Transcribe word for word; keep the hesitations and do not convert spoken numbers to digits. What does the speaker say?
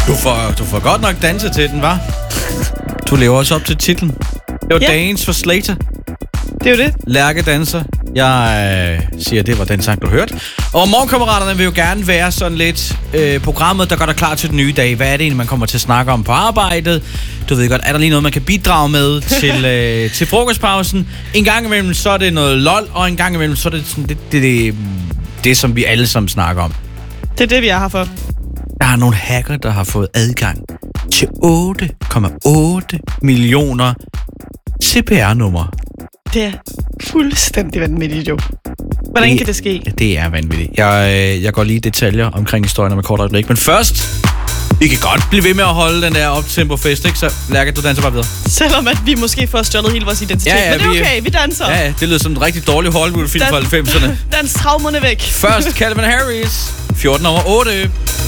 Du får, du får godt nok danse til den, hva'? Du lever også op til titlen. Det var Ja. Dance for Slater. Det er jo det. Lærke danser. Jeg øh, siger, det var den sang, du hørte. Og morgenkammeraterne vil jo gerne være sådan lidt øh, programmet, der gør dig klar til den nye dag. Hvad er det egentlig, man kommer til at snakke om på arbejdet? Du ved godt, er der lige noget, man kan bidrage med til, øh, til frokostpausen? En gang imellem, så er det noget lol, og en gang imellem, så er det sådan, det, det, det, det, som vi alle sammen snakker om. Det er det, vi er her for. Der er nogle hacker, der har fået adgang til otte komma otte millioner C P R-numre. Det er fuldstændig vanvittigt, jo. Hvordan det, kan det ske? Det er vanvittigt. Jeg, øh, jeg går lige i detaljer omkring historien om et kort øjeblik. Men først, vi kan godt blive ved med at holde den der optempo-fest, ikke? Så Lærke, du danser bare videre. Selvom at vi måske får stjålet hele vores identitet. Ja, ja, men det er vi, okay, vi danser. Ja, ja, det lyder som en rigtig dårlig Hollywood-film fra halvfemserne. Dans traumerne væk. Først Calvin Harris, fjorten over otte.